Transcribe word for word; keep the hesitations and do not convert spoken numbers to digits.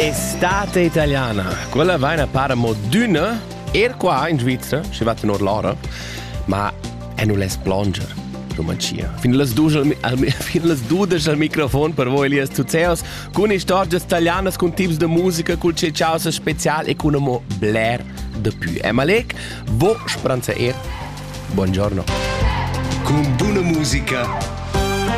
Estate italiana, quella va una para moduna, er qua in Svizzera, ci va tenor l'ora, ma è non les plonger, romancia. Fino alle due al microfono per voi, Elias Tuzeos, con storie italiane, con tips di musica, con c'è ciao speciale e con un blair de più. E Malek, vo spranza er? Buongiorno. Con buona musica